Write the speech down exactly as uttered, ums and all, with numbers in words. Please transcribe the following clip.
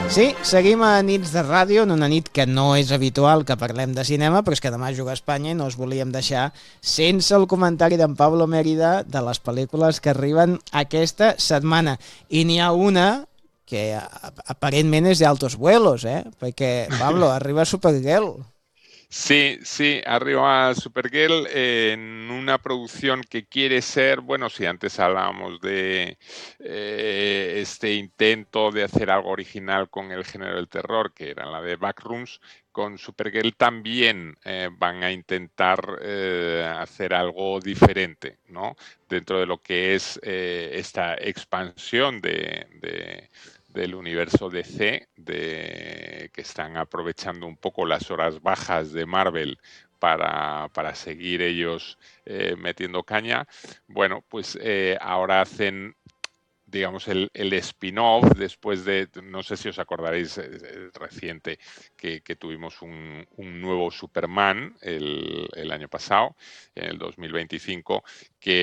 Sí, seguim a Nits de Ràdio, en una nit que no és habitual que parlem de cinema, però és que demà juga a Espanya i no us volíem deixar sense el comentari d'en Pablo Mérida de les pel·lícules que arriben aquesta setmana. I n'hi ha una que aparentment és d'altos vuelos, eh? Perquè, Pablo, arriba Supergirl. Sí, sí, arriba Supergirl eh, en una producción que quiere ser, bueno, si antes hablábamos de eh, este intento de hacer algo original con el género del terror, que era la de Backrooms, con Supergirl también eh, van a intentar eh, hacer algo diferente, ¿no? Dentro de lo que es eh, esta expansión de, de del universo D C, de, que están aprovechando un poco las horas bajas de Marvel para, para seguir ellos eh, metiendo caña. Bueno, pues eh, ahora hacen digamos, el, el spin-off después de, no sé si os acordaréis, eh, reciente, que, que tuvimos un, un nuevo Superman el, el año pasado, en el dos mil veinticinco, que